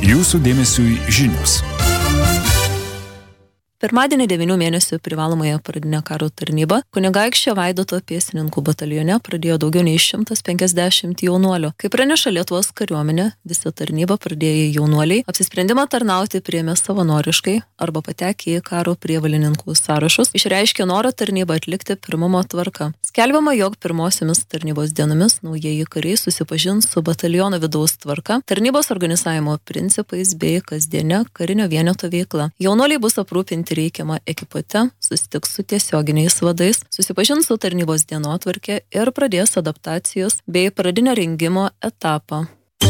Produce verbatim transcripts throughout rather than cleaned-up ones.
Jūsų dėmesiui žinios. Pirmadienį devynių mėnesių privalomąją pradinę karo tarnybą kunigaikščio Vaidoto pėstininkų batalione pradėjo daugiau nei šimtas penkiasdešimt jaunuolių. Kaip praneša Lietuvos kariuomenė, visą tarnybą pradėję jaunuoliai apsisprendimą tarnauti priėmė savanoriškai arba patekę į karo prievolininkų sąrašus, išreiškė norą tarnybą atlikti pirmumo tvarka. Skelbiama, jog pirmosiomis tarnybos dienomis naujieji kariai susipažins su bataliono vidaus tvarka, tarnybos organizavimo principais bei kasdienė karinio vieneto veikla. Jaunuoliai bus aprūpinti reikiamą ekipate, susitiks su tiesioginiais vadais, susipažins su tarnybos dienotvarke ir pradės adaptacijos bei pradinio rengimo etapą.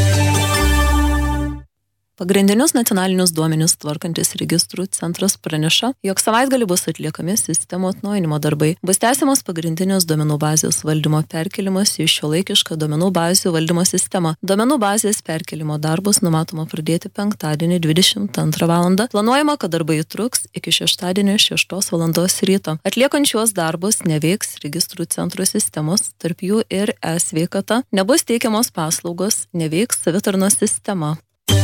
Pagrindinius nacionalinius duomenis tvarkantis registrų centras praneša, jog savaitgalį bus atliekami sistemų atnaujinimo darbai. Bus tęsiamas pagrindinės duomenų bazės valdymo perkelimas į šiuolaikišką duomenų bazių valdymo sistemą. Duomenų bazės perkelimo darbus numatoma pradėti penktadienį dvidešimt antrą valandą. Planuojama, kad darbai truks iki šeštadienio šeštos valandos ryto. Atliekant šiuos darbus neveiks registrų centro sistemos, tarp jų ir e-sveikata, nebus teikiamos paslaugos, neveiks savitarnos sistema.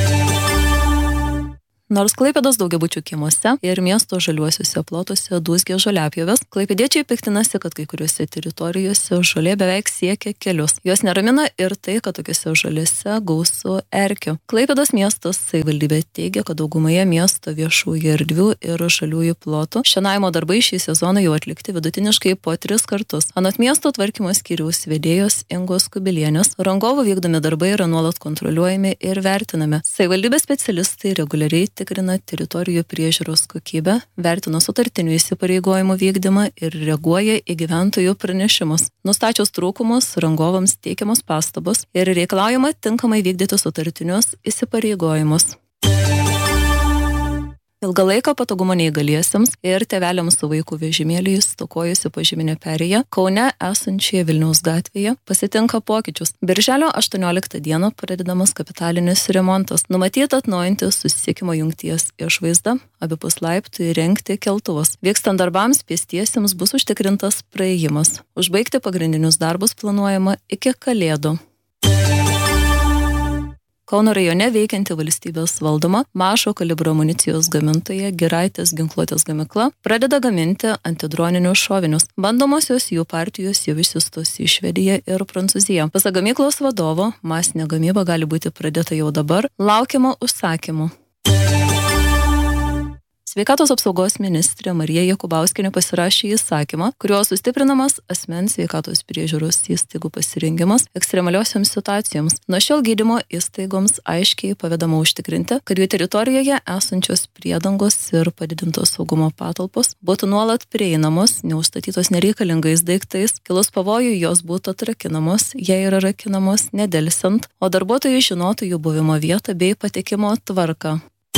Nors Klaipėdos daugiabučių kiemuose ir miesto žaliuosiuose plotuose dūzgia žoliapjovės, klaipėdiečiai piktinasi, kad kai kuriuose teritorijose žolė beveik siekia kelius. Jos neramina ir tai, kad tokiuose žolėse gausu erkių. Klaipėdos miestas savivaldybė teigia, kad daugumoje miesto viešųjų erdvių ir žaliųjų plotų šienavimo darbai šį sezoną jau atlikti vidutiniškai po tris kartus. Anot miesto tvarkymo skyriaus vedėjos Ingos Kubilienės, rangovų vykdomi darbai yra nuolat kontroliuojami ir vertinami. Savivaldybės specialistai reguliariai tikrina teritorijų priežiūros kokybę, vertina sutartinių įsipareigojimų vykdymą ir reaguoja į gyventojų pranešimus. Nustačius trūkumus, rangovams teikiamos pastabos ir reikalaujama tinkamai vykdyti sutartinius įsipareigojimus. Ilgą laiką patogumo neįgaliesiems ir tėveliams su vaikų vežimėliais stokojusi požeminė perėja Kaune esančioje Vilniaus gatvėje pasitinka pokyčius. Birželio aštuonioliktą dieną pradedamas kapitalinis remontas. Numatyta atnaujinti susisiekimo jungties išvaizdą, abipus laiptų įrengti keltuvus. Vykstant darbams pėstiesiems bus užtikrintas praėjimas. Užbaigti pagrindinius darbus planuojama iki Kalėdų. Kauno rajone veikianti valstybės valdoma mažo kalibro amunicijos gamintoja Giraitės ginkluotės gamykla pradeda gaminti antidroninius šovinius. Bandomosios jų partijos jau išsiųstos į Švediją ir Prancūziją. Pasak gamyklos vadovo, masinė gamyba gali būti pradėta jau dabar, laukiama užsakymų. Sveikatos apsaugos ministrė Marija Jakubauskienė pasirašė įsakymą, kuriuo sustiprinamas asmens sveikatos priežiūros įstaigų pasirengimas ekstremaliosioms situacijoms. Nuo šiol gydymo įstaigoms aiškiai pavedama užtikrinti, kad jų teritorijoje esančios priedangos ir padidintos saugumo patalpos būtų nuolat prieinamos, neužstatytos nereikalingais daiktais, kilus pavojui jos būtų atrakinamos, jei yra rakinamos nedelsiant, o darbuotojai žinotų jų buvimo vietą bei patekimo tvarką.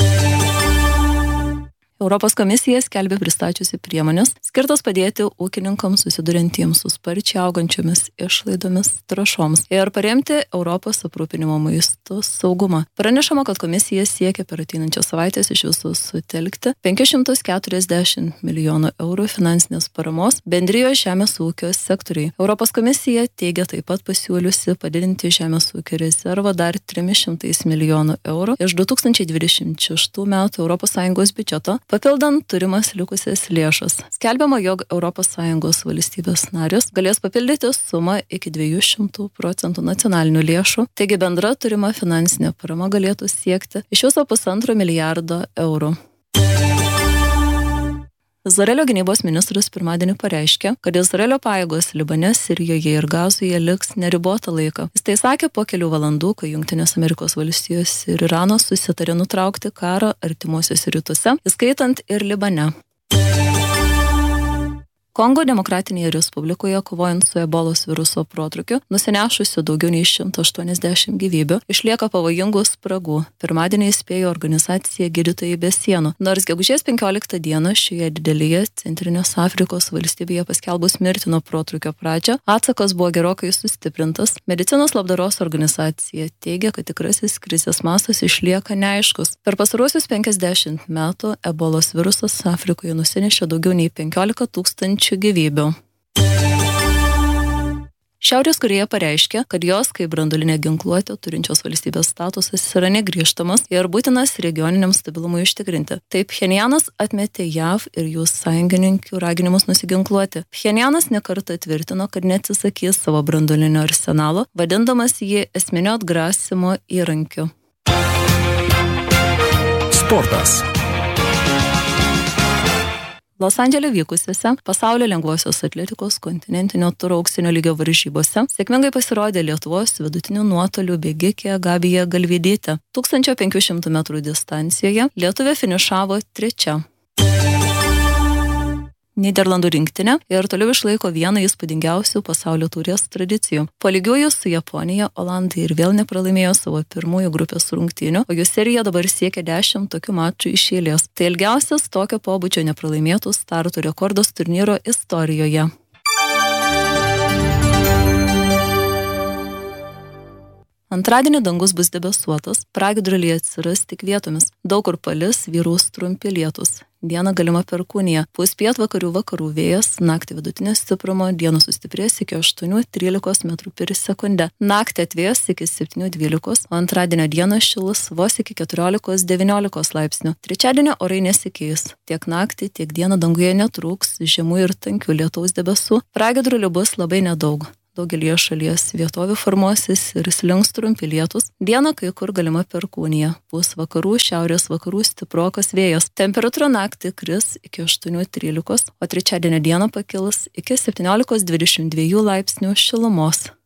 Europos komisija skelbia pristačiusi priemonės, skirtos padėti ūkininkams susiduriantiems su sparčiai augančiomis išlaidomis trąšoms ir paremti Europos aprūpinimo maistu saugumą. Pranešama, kad komisija siekia per ateinančias savaitės iš viso sutelkti penkis šimtus keturiasdešimt milijonų eurų finansinės paramos bendrijos žemės ūkio sektoriai. Europos komisija teigia taip pat pasiūliusi padidinti žemės ūkio rezervą dar trimis šimtais milijonų eurų iš du tūkstančiai dvidešimt šeštų metų Europos Sąjungos biudžeto, papildant turimas likusias lėšas. Skelbiama, jog Europos Sąjungos valstybės narės galės papildyti sumą iki dviejų šimtų procentų nacionalinių lėšų, taigi bendra turima finansinė parama galėtų siekti iš viso pusantro milijardo eurų. Izraelio gynybos ministras pirmadienį pareiškė, kad Izraelio pajėgos Libane, Sirijoje ir Gazoje liks neribotą laiką. Jis tai sakė po kelių valandų, kai Jungtinės Amerikos valstijos ir Iranas susitarė nutraukti karą artimuosiuose rytuose, įskaitant ir Libane. Kongo Demokratinėje Respublikoje, kovojant su ebolos viruso protrukiu, nusinešusiu daugiau nei šimtą aštuoniasdešimt gyvybių, išlieka pavojingų spragų. Pirmadienį įspėjo organizacija Gydytojai be sienų. Nors gegužės penkioliktą dieną šioje didelėje Centrinės Afrikos valstybėje paskelbus mirtino protrukio pradžią, atsakas buvo gerokai sustiprintas. Medicinos labdaros organizacija teigia, kad tikrasis krizės mastas išlieka neaiškus. Per pastaruosius penkiasdešimt metų ebolos virusas Afrikoje nusinešė daugiau nei penkiolika tūkstančių gyvybių. Šiaurės Korėja pareiškė, kad jos kaip branduolinė ginkluotė turinčios valstybės statusas yra negrįžtamas ir būtinas regioniniam stabilumui užtikrinti. Taip, Pchenjanas atmetė J A V ir jų sąjungininkių raginimus nusiginkluoti. Pchenjanas nekartą tvirtino, kad neatsisakys savo branduolinio arsenalo, vadindamas jį esminio atgrasimo įrankiu. Sportas. Los Andžele vykusiuose pasaulio lengvosios atletikos kontinentinio turo auksinio lygio varžybose sėkmingai pasirodė Lietuvos vidutinių nuotolių bėgikė Gabija Galvydytė. tūkstančio penkių šimtų metrų distancijoje lietuvė finišavo trečia. Nyderlandų rinktinė ir toliau išlaiko vieną įspūdingiausių pasaulio taurės tradicijų. Po lygiųjų su Japonija, Olandai ir vėl nepralaimėjo savo pirmųjų grupės rungtynių, o jų serija dabar siekia dešimt tokių mačų iš eilės. Tai ilgiausias tokio pobūdžio nepralaimėtų startų rekordas turnyro istorijoje. Antradienį dangus bus debesuotas, pragiedruliai atsiras tik vietomis. Daug kur palis, vyraus trumpi lietūs. Dieną galima perkūnija, pūs pietvakarių vakarų vėjas, naktį vidutinio stiprumo, dieną sustiprės iki aštuonių trylikos metrų per sekundę. Naktį atvės iki septynių dvylikos, o antradienio dieną šilus vos iki keturiolikos devyniolikos laipsnių. Trečiadienio orai nesikeis. Tiek naktį, tiek dieną danguje netrūks žemų ir tankių lietaus debesų. Pragiedrulių bus labai nedaug. Daugelį šalies vietovių formuosis ir slinks trumpi lietūs. Dieną kai kur galima perkūnija. Pūs vakarų, šiaurės vakarų stiprokas vėjas. Temperatūra naktį kris iki aštuonių trylikos, o trečiadienio dieną pakils iki septyniolikos dvidešimt dviejų laipsnių šilumos.